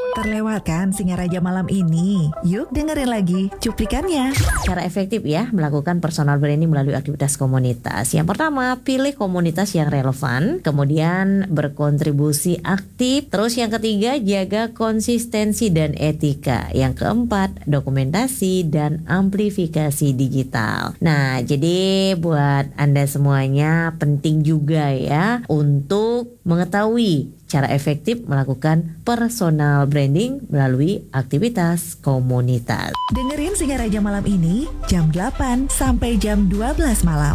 Terlewatkan Singaraja malam ini. Yuk dengerin lagi cuplikannya. Cara efektif ya melakukan personal branding melalui aktivitas komunitas. Yang pertama, pilih komunitas yang relevan, kemudian berkontribusi aktif. Terus yang ketiga, jaga konsistensi dan etika. Yang keempat, dokumentasi dan amplifikasi digital. Nah, jadi buat Anda semuanya penting juga ya untuk mengetahui cara efektif melakukan personal branding melalui aktivitas komunitas. Dengerin Singaraja malam ini jam 8 sampai jam 12 malam.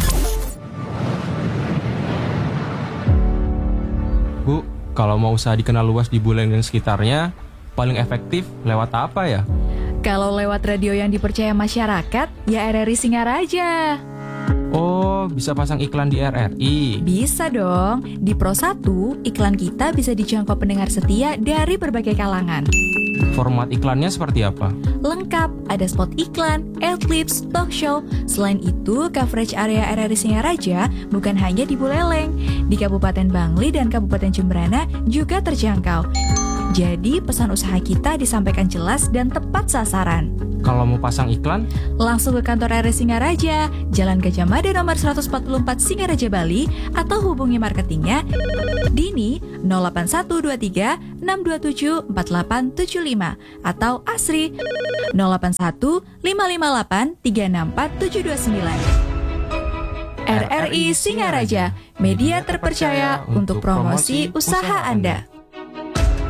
Bu, kalau mau usaha dikenal luas di Buleleng dan sekitarnya, paling efektif lewat apa ya? Kalau lewat radio yang dipercaya masyarakat, ya RRI Singaraja. Oh, bisa pasang iklan di RRI? Bisa dong. Di Pro 1, iklan kita bisa dijangkau pendengar setia dari berbagai kalangan. Format iklannya seperti apa? Lengkap, ada spot iklan, adlibs, talk show. Selain itu, coverage area RRI Singaraja bukan hanya di Buleleng. Di Kabupaten Bangli dan Kabupaten Jembrana juga terjangkau. Jadi, pesan usaha kita disampaikan jelas dan tepat sasaran. Kalau mau pasang iklan? Langsung ke kantor RRI Singaraja, Jalan Gajah Mada nomor 144 Singaraja, Bali, atau hubungi marketingnya Dini 08123 627 4875 atau Asri 081 558 364 729. RRI Singaraja, media terpercaya untuk promosi usaha Anda.